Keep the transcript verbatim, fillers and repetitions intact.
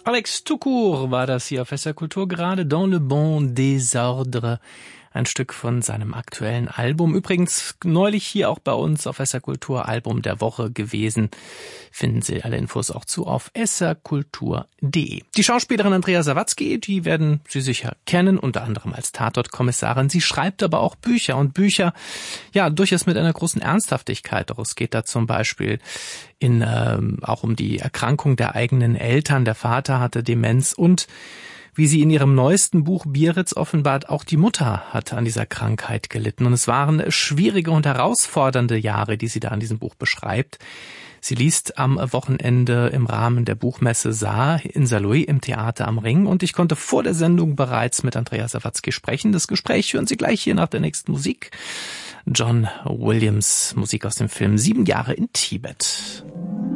Alex Tukur war das hier auf S R Kultur, gerade Dans le bon désordre. Ein Stück von seinem aktuellen Album. Übrigens neulich hier auch bei uns auf S R Kultur Album der Woche gewesen. Finden Sie alle Infos auch zu auf s r kultur punkt d e. Die Schauspielerin Andrea Sawatzki, die werden Sie sicher kennen, unter anderem als Tatort-Kommissarin. Sie schreibt aber auch Bücher und Bücher, ja, durchaus mit einer großen Ernsthaftigkeit. Doch es geht da zum Beispiel in, ähm, auch um die Erkrankung der eigenen Eltern. Der Vater hatte Demenz und wie sie in ihrem neuesten Buch Biarritz offenbart, auch die Mutter hat an dieser Krankheit gelitten. Und es waren schwierige und herausfordernde Jahre, die sie da in diesem Buch beschreibt. Sie liest am Wochenende im Rahmen der Buchmesse Saar in Saarlouis im Theater am Ring. Und ich konnte vor der Sendung bereits mit Andrea Sawatzki sprechen. Das Gespräch hören Sie gleich hier nach der nächsten Musik. John Williams, Musik aus dem Film Sieben Jahre in Tibet.